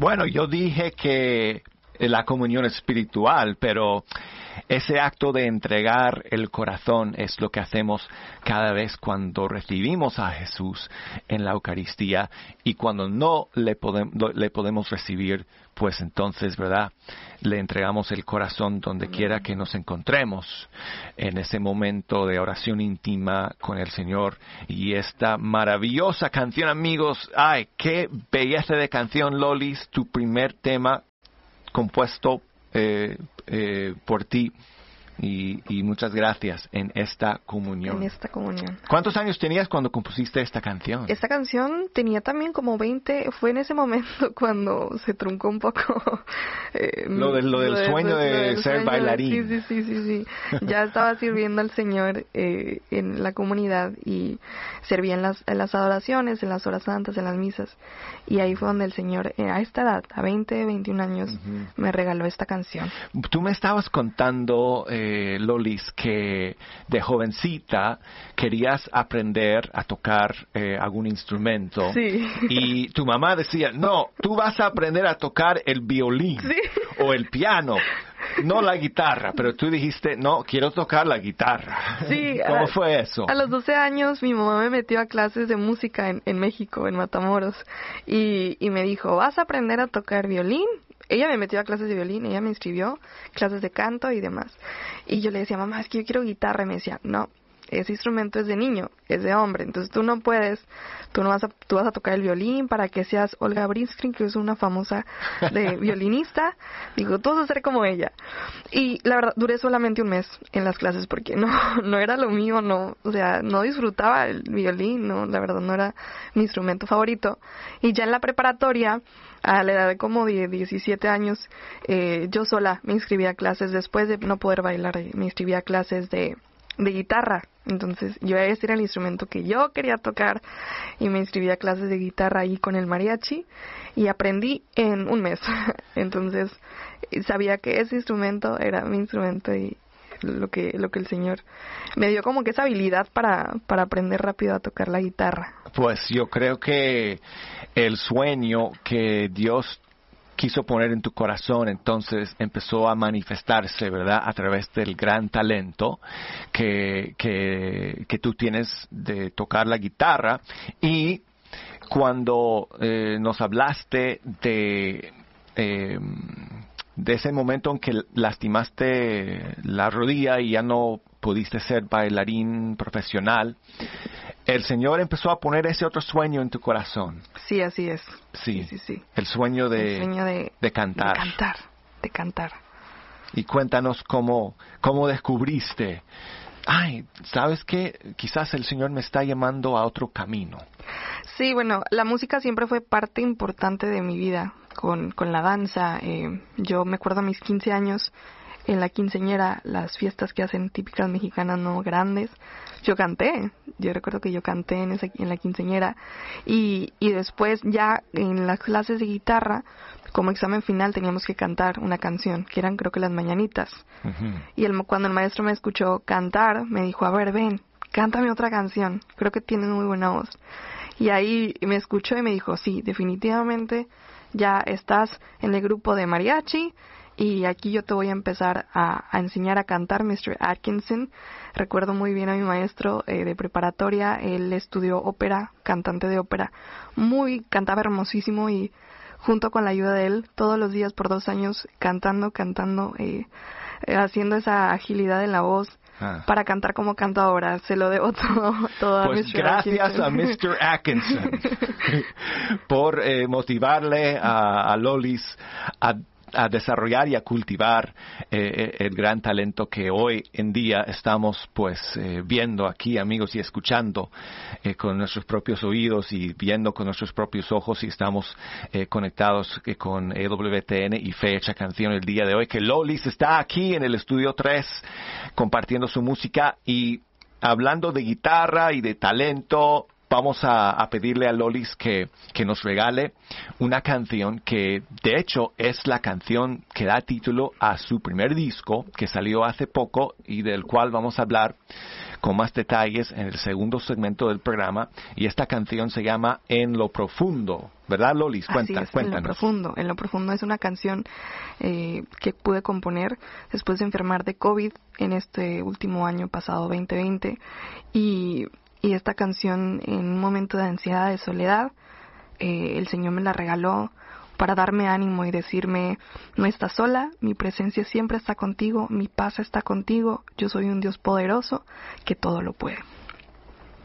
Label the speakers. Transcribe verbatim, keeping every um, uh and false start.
Speaker 1: Bueno, yo dije que la comunión espiritual, pero ese acto de entregar el corazón es lo que hacemos cada vez cuando recibimos a Jesús en la Eucaristía, y cuando no le, podem- le podemos recibir, pues entonces, ¿verdad?, le entregamos el corazón donde quiera que nos encontremos en ese momento de oración íntima con el Señor. Y esta maravillosa canción, amigos, ¡ay, qué belleza de canción, Lolis! Tu primer tema compuesto eh, eh, por ti, y, y muchas gracias en esta comunión.
Speaker 2: En esta comunión.
Speaker 1: ¿Cuántos años tenías cuando compusiste esta canción?
Speaker 2: Esta canción tenía también como veinte, fue en ese momento cuando se truncó un poco eh,
Speaker 1: lo, de, lo del
Speaker 2: lo
Speaker 1: sueño de,
Speaker 2: lo del
Speaker 1: ser
Speaker 2: sueño,
Speaker 1: bailarín.
Speaker 2: Sí, sí, sí, sí, sí. Ya estaba sirviendo al Señor eh, en la comunidad, y servía en las, en las adoraciones, en las horas santas, en las misas, y ahí fue donde el Señor, eh, a esta edad, a veinte, veintiún años, uh-huh, me regaló esta canción.
Speaker 1: Tú me estabas contando, eh, Lolis, que de jovencita querías aprender a tocar eh, algún instrumento.
Speaker 2: Sí.
Speaker 1: Y tu mamá decía, no, tú vas a aprender a tocar el violín, sí, o el piano, no la guitarra. Pero tú dijiste, no, quiero tocar la guitarra.
Speaker 2: Sí.
Speaker 1: ¿Cómo
Speaker 2: a,
Speaker 1: fue eso?
Speaker 2: A los doce años mi mamá me metió a clases de música en, en México, en Matamoros, y, y me dijo, vas a aprender a tocar violín. Ella me metió a clases de violín, ella me inscribió, clases de canto y demás. Y yo le decía, mamá, es que yo quiero guitarra. Y me decía, no, ese instrumento es de niño, es de hombre, entonces tú no puedes, tú no vas a, tú vas a tocar el violín para que seas Olga Brinskin, que es una famosa de violinista. Digo, tú vas a ser como ella. Y la verdad, duré solamente un mes en las clases porque no, no era lo mío, no, o sea, no disfrutaba el violín, no, la verdad no era mi instrumento favorito. Y ya en la preparatoria, a la edad de como de diecisiete años, eh, yo sola me inscribí a clases, después de no poder bailar, me inscribí a clases de, de guitarra. Entonces, yo ese era el instrumento que yo quería tocar, y me inscribí a clases de guitarra ahí con el mariachi, y aprendí en un mes. Entonces, sabía que ese instrumento era mi instrumento, y lo que lo que el Señor me dio como que esa habilidad para, para aprender rápido a tocar la guitarra.
Speaker 1: Pues yo creo que el sueño que Dios quiso poner en tu corazón, entonces empezó a manifestarse, ¿verdad?, a través del gran talento que, que, que tú tienes de tocar la guitarra. Y cuando eh, nos hablaste de... Eh, de ese momento en que lastimaste la rodilla y ya no pudiste ser bailarín profesional, el Señor empezó a poner ese otro sueño en tu corazón.
Speaker 2: Sí, así es.
Speaker 1: Sí,
Speaker 2: sí, sí, sí.
Speaker 1: El sueño de,
Speaker 2: el sueño de,
Speaker 1: de cantar.
Speaker 2: De cantar, de cantar.
Speaker 1: Y cuéntanos cómo, cómo descubriste, ay, ¿sabes qué? Quizás el Señor me está llamando a otro camino.
Speaker 2: Sí, bueno, la música siempre fue parte importante de mi vida, con, con la danza. Eh, yo me acuerdo a mis quince años, en la quinceañera, las fiestas que hacen típicas mexicanas, no grandes, yo canté. Yo recuerdo que yo canté en, esa, en la quinceañera. Y, y después ya en las clases de guitarra, como examen final, teníamos que cantar una canción, que eran creo que las mañanitas. Uh-huh. Y el, cuando el maestro me escuchó cantar, me dijo, a ver, ven, cántame otra canción, creo que tienes muy buena voz. Y ahí me escuchó y me dijo, sí, definitivamente ya estás en el grupo de mariachi, y aquí yo te voy a empezar a, a enseñar a cantar, mister Atkinson. Recuerdo muy bien a mi maestro eh, de preparatoria, él estudió ópera, cantante de ópera, muy, cantaba hermosísimo, y junto con la ayuda de él, todos los días por dos años, cantando, cantando, eh, eh, haciendo esa agilidad en la voz, ah, para cantar como canto ahora. Se lo debo todo, todo a
Speaker 1: pues
Speaker 2: mister
Speaker 1: gracias
Speaker 2: Atkinson.
Speaker 1: a mister Atkinson por eh, motivarle a, a Lolis a a desarrollar y a cultivar eh, el gran talento que hoy en día estamos pues eh, viendo aquí, amigos, y escuchando eh, con nuestros propios oídos y viendo con nuestros propios ojos, y estamos eh, conectados eh, con E W T N y Fecha Canción el día de hoy, que Lolis está aquí en el estudio tres compartiendo su música y hablando de guitarra y de talento. vamos a, a pedirle a Lolis que, que nos regale una canción que de hecho es la canción que da título a su primer disco que salió hace poco y del cual vamos a hablar con más detalles en el segundo segmento del programa. Y esta canción se llama En lo Profundo, ¿verdad, Lolis? Cuenta,
Speaker 2: Así es,
Speaker 1: cuéntanos.
Speaker 2: En lo Profundo. En lo Profundo es una canción eh, que pude componer después de enfermar de COVID en este último año pasado, veinte veinte. Y, y esta canción, en un momento de ansiedad, de soledad, eh, el Señor me la regaló para darme ánimo y decirme: no estás sola, mi presencia siempre está contigo, mi paz está contigo, yo soy un Dios poderoso que todo lo puede.